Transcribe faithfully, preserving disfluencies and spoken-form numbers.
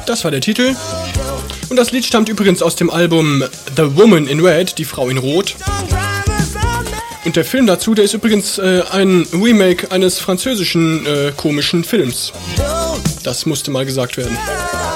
Das war der Titel. Und das Lied stammt übrigens aus dem Album The Woman in Red, die Frau in Rot. Und der Film dazu, der ist übrigens äh, ein Remake eines französischen äh, komischen Films. Das musste mal gesagt werden.